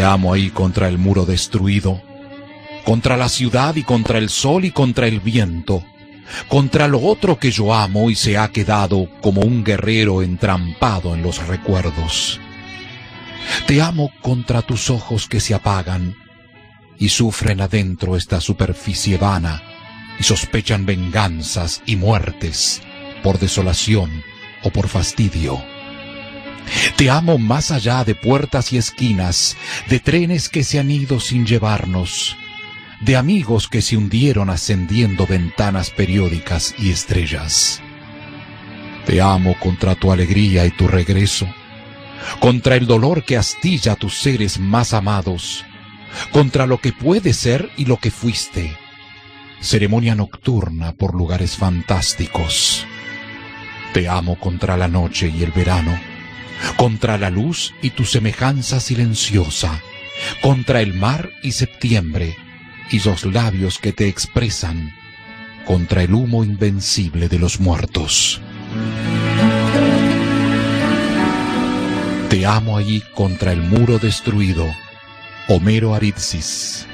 Te amo ahí contra el muro destruido, contra la ciudad y contra el sol y contra el viento, contra lo otro que yo amo y se ha quedado como un guerrero entrampado en los recuerdos. Te amo contra tus ojos que se apagan y sufren adentro esta superficie vana y sospechan venganzas y muertes por desolación o por fastidio. Te amo más allá de puertas y esquinas, de trenes que se han ido sin llevarnos, de amigos que se hundieron ascendiendo ventanas periódicas y estrellas. Te amo contra tu alegría y tu regreso, contra el dolor que astilla a tus seres más amados, contra lo que puede ser y lo que fuiste, ceremonia nocturna por lugares fantásticos. Te amo contra la noche y el verano, contra la luz y tu semejanza silenciosa, contra el mar y septiembre, y los labios que te expresan, contra el humo invencible de los muertos. Te amo allí contra el muro destruido, Homero Aridsis.